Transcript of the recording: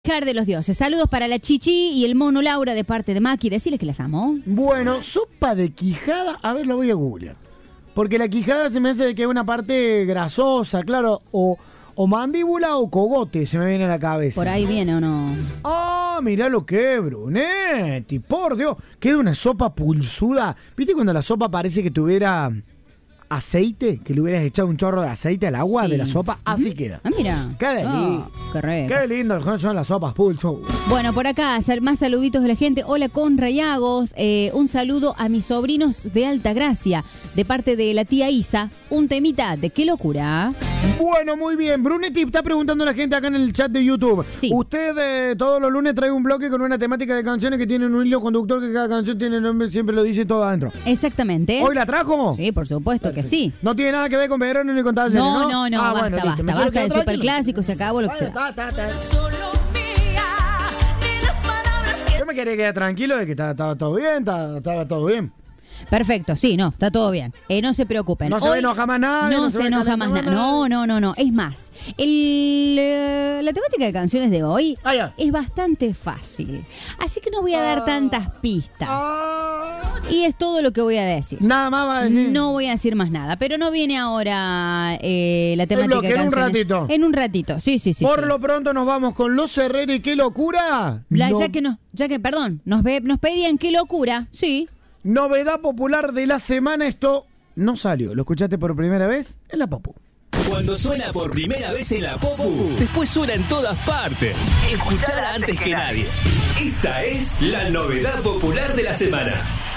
De los dioses. Saludos para la Chichi y el mono Laura de parte de Maki. Decirles que las amo. Bueno, sopa de quijada, a ver, lo voy a googlear. Porque la quijada se me hace de que es una parte grasosa, claro, o mandíbula o cogote, se me viene a la cabeza. Por ahí viene o no. Ah, mirá lo que es, Brunetti, por Dios. Queda una sopa pulsuda. ¿Viste cuando la sopa parece que tuviera aceite? Que le hubieras echado un chorro de aceite al agua de la sopa. Así queda. Ah, mira. Qué lindo. Qué lindo son las sopas pulso. Bueno, por acá, más saluditos de la gente. Hola, con Rayagos. Un saludo a mis sobrinos de Altagracia, de parte de la tía Isa. Un temita de qué locura. Bueno, muy bien. Brunetti está preguntando a la gente acá en el chat de YouTube. Sí. Usted todos los lunes trae un bloque con una temática de canciones que tienen un hilo conductor, que cada canción tiene nombre, siempre lo dice todo adentro. Exactamente. ¿Hoy la trajo? Sí, por supuesto que sí. No tiene nada que ver con Verano ni con Talleres, ¿no? No, Ah, basta del superclásico, se acabó lo que sea. Yo me quería quedar tranquilo de que estaba todo bien, estaba todo bien. Perfecto, sí, no, está todo bien. No se preocupen. No se enoja más nadie. No se enoja más nadie. No. Es más, la temática de canciones de hoy es bastante fácil. Así que no voy a dar tantas pistas. Y es todo lo que voy a decir. Nada más va a decir. No voy a decir más nada. Pero no viene ahora la temática de canciones. En un ratito. En un ratito, sí. Por lo pronto nos vamos con Los Herrera y Qué Locura. Ya que, perdón, nos pedían Qué Locura, sí. Novedad popular de la semana, esto no salió. ¿Lo escuchaste por primera vez? En la Popu. Cuando suena por primera vez en la Popu, después suena en todas partes. Escuchala antes que nadie. Esta es la novedad popular de la semana.